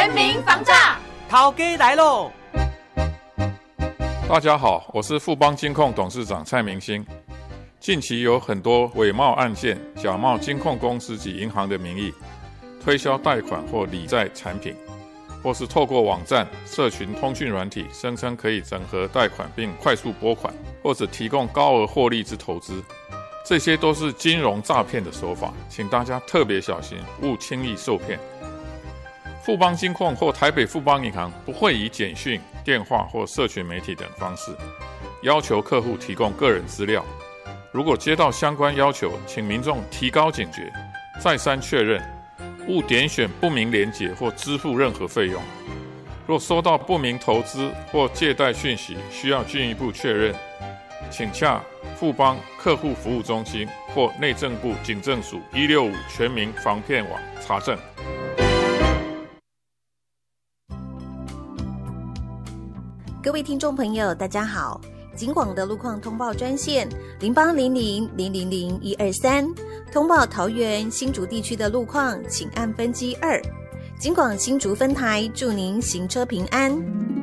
全民防诈， 头家来咯！ 大家好，我是富邦金控董事长蔡明兴。近期有很多伪冒案件，假冒金控公司及银行的名义，推销贷款或理债产品，或是透过网站、社群通讯软体，声称可以整合贷款并快速拨款，或者提供高额获利之投资。这些都是金融诈骗的手法，请大家特别小心，勿轻易受骗。富邦金控或台北富邦银行不会以简讯、电话或社群媒体等方式要求客户提供个人资料。如果接到相关要求，请民众提高警觉，再三确认，勿点选不明连结或支付任何费用。若收到不明投资或借贷讯息，需要进一步确认，请洽富邦客户服务中心或内政部警政署165全民防骗网查证。 各位听众朋友大家好，警广的路况通报专线0800000123，通报桃园新竹地区的路况请按分机2。警广新竹分台祝您行车平安。